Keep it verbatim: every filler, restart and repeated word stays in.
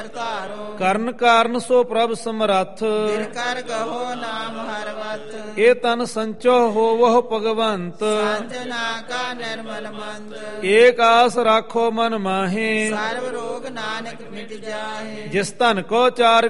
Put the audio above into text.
ਧਾਰੋ ਕਰਨ ਕਾਰਨ ਸੋ ਪ੍ਰਭ ਸਮਰੱਥ ਦਿਨ ਕਰ ਕਹੋ ਨਾਮ ਹਰ ਵਤ ਇਹ ਤਨ ਸੰਚੋ ਹੋਵਹੁ ਭਗਵੰਤ ਸਾਜਨਾ ਕਾ ਨਿਰਮਲ ਮੰਦ ਏਕ ਆਸ ਰਾਖੋ ਮਨ ਮਾਹੇ ਸਰਬ ਰੋਗ ਨਾਨਕ ਮਿਟ ਜਾਏ ਜਿਸ ਧਨ ਕੋ ਚਾਰ